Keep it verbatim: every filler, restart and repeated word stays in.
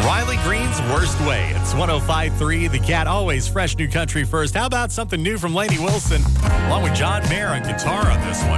Riley Green's Worst Way. It's one oh five point three. The Cat, always fresh new country first. How about something new from Lainey Wilson, along with John Mayer on guitar on this one?